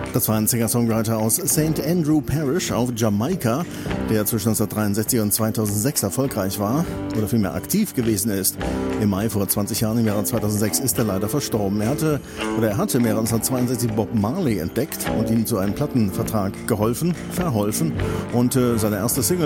Das war ein Singer-Songwriter aus St. Andrew Parish auf Jamaika, der zwischen 1963 und 2006 erfolgreich war oder vielmehr aktiv gewesen ist. Im Mai vor 20 Jahren, im Jahre 2006, ist er leider verstorben. Er hatte im Jahre 1962 Bob Marley entdeckt und ihm zu einem Plattenvertrag verholfen und seine erste Single